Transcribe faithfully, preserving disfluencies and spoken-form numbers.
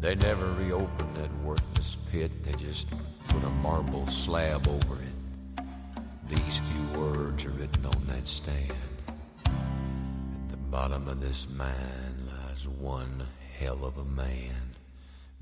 They never reopened that worthless pit. They just put a marble slab over it. These few words are written on that stand. At the bottom of this mine lies one hell of a man.